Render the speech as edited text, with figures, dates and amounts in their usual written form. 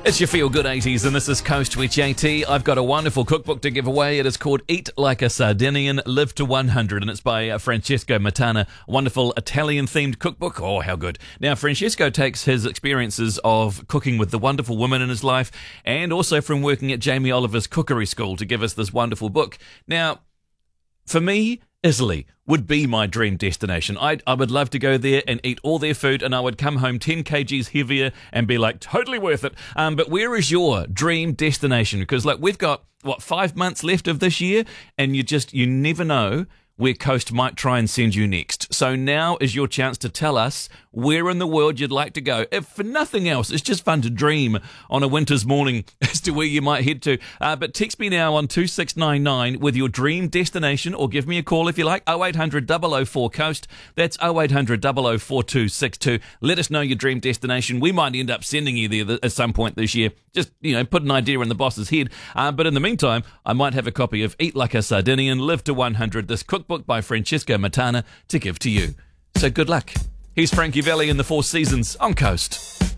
It's your Feel Good 80s, and this is Coast with JT. I've got a wonderful cookbook to give away. It is called Eat Like a Sardinian, Live to 100, and it's by Francesco Matana. Wonderful Italian-themed cookbook. Oh, how good. Now, Francesco takes his experiences of cooking with the wonderful women in his life and also from working at Jamie Oliver's cookery school to give us this wonderful book. Now, for me, Italy would be my dream destination. I would love to go there and eat all their food, and I would come home 10 kgs heavier and be like, totally worth it. But where is your dream destination? Because like we've got, 5 months left of this year, and you never know where Coast might try and send you next. So now is your chance to tell us where in the world you'd like to go. If for nothing else, it's just fun to dream on a winter's morning as to where you might head to. But text me now on 2699 with your dream destination, or give me a call if you like, 0800 004 Coast. That's 0800 004262. Let us know your dream destination. We might end up sending you there at some point this year. Just, put an idea in the boss's head. But in the meantime, I might have a copy of Eat Like a Sardinian, Live to 100, this cookbook by Francesco Matana, to give to you. So good luck. Here's Frankie Valli in the Four Seasons on Coast.